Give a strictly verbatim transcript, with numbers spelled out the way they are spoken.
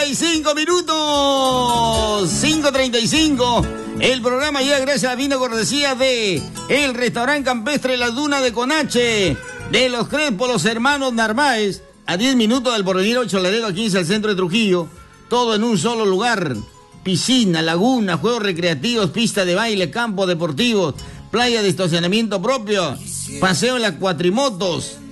y cinco minutos. cinco treinta y cinco. El programa llega gracias a la fina cortesía de el restaurante campestre La Duna de Conache, de los Crespo, los hermanos Narváez, a diez minutos del Porvenir, ocho Laredo, quince al centro de Trujillo. Todo en un solo lugar. Piscina, laguna, juegos recreativos, pista de baile, campos deportivos, playa de estacionamiento propio, paseo en las cuatrimotos.